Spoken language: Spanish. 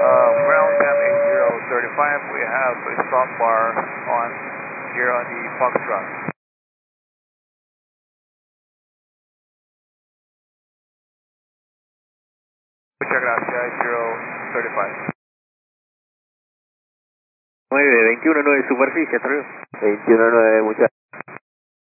Ground temp 8035, we have a stop bar on here on the Foxtrot. Muchas gracias, 035. 9, 21-9 superficie, hasta luego. 21-9, muchas